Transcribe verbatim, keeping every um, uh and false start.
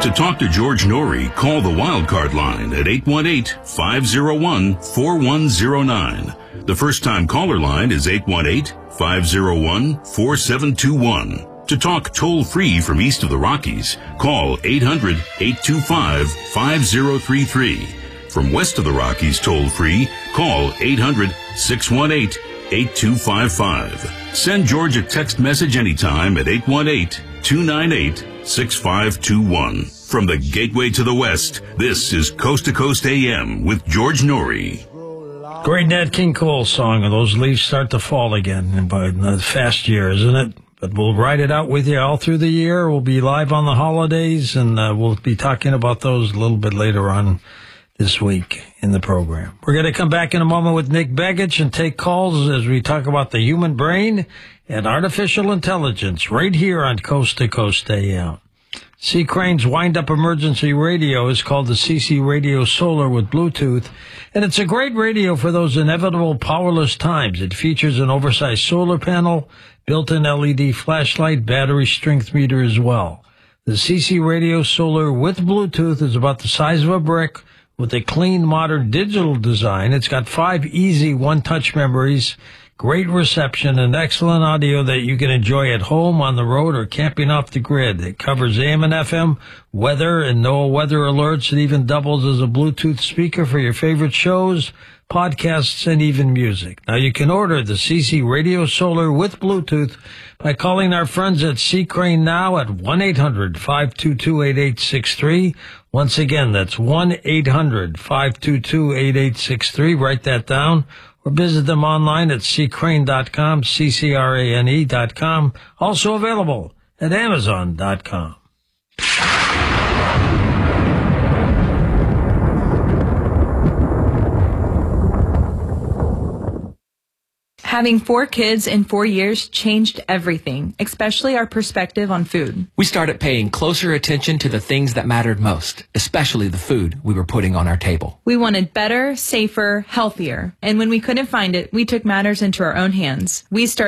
To talk to George Norrie, call the Wildcard line at eight one eight, five oh one, four one oh nine. The first-time caller line is eight one eight, five oh one, four seven two one. To talk toll-free from east of the Rockies, call eight hundred, eight two five, five oh three three. From west of the Rockies toll-free, call eight hundred, six one eight, eight two five five. Send George a text message anytime at eight one eight, two nine eight, six five two one. From the Gateway to the West, this is Coast to Coast A M with George Norrie. Great Nat King Cole song, and those leaves start to fall again in a fast year, isn't it? But we'll ride it out with you all through the year. We'll be live on the holidays, and uh, we'll be talking about those a little bit later on this week in the program. We're going to come back in a moment with Nick Begich and take calls as we talk about the human brain and artificial intelligence right here on Coast to Coast A M. C. Crane's wind-up emergency radio is called the C C Radio Solar with Bluetooth, and it's a great radio for those inevitable powerless times. It features an oversized solar panel, built-in L E D flashlight, battery strength meter as well. The C C Radio Solar with Bluetooth is about the size of a brick with a clean, modern digital design. It's got five easy one-touch memories, great reception, and excellent audio that you can enjoy at home, on the road, or camping off the grid. It covers A M and F M, weather, and NOAA weather alerts. It even doubles as a Bluetooth speaker for your favorite shows, podcasts, and even music. Now, you can order the C C Radio Solar with Bluetooth by calling our friends at C. Crane now at one eight hundred, five two two, eight eight six three. Once again, that's one eight hundred, five two two, eight eight six three. Write that down. Or visit them online at c crane dot com, C C R A N E dot com. Also available at amazon dot com. Having four kids in four years changed everything, especially our perspective on food. We started paying closer attention to the things that mattered most, especially the food we were putting on our table. We wanted better, safer, healthier. And when we couldn't find it, we took matters into our own hands. We started